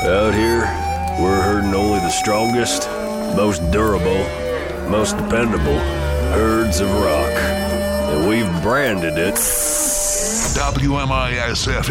Out here, we're herding only the strongest, most durable, most dependable herds of rock. And we've branded it WMIS